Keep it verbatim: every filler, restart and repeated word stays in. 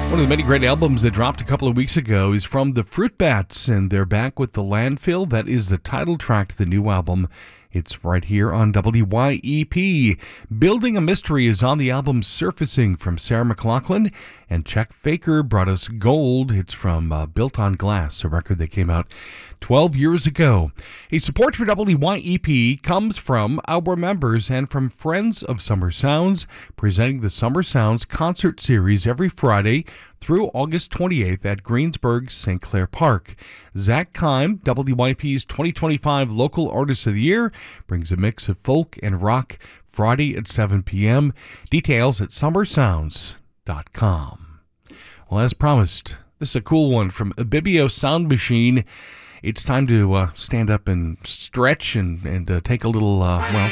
One of the many great albums that dropped a couple of weeks ago is from the Fruit Bats, and they're back with The Landfill. That is the title track to the new album. It's right here on W Y E P. Building a Mystery is on the album Surfacing from Sarah McLachlan, and Chuck Faker brought us Gold. It's from uh, Built on Glass, a record that came out twelve years ago. A support for W Y E P comes from our members and from Friends of Summer Sounds, presenting the Summer Sounds concert series every Friday through August twenty-eighth at Greensburg Saint Clair Park. Zach Kime, W Y P's twenty twenty-five Local Artist of the Year, brings a mix of folk and rock Friday at seven p.m. Details at summer sounds dot com. Well, as promised, this is a cool one from Ibibio Sound Machine. It's time to uh, stand up and stretch and, and uh, take a little, uh, well,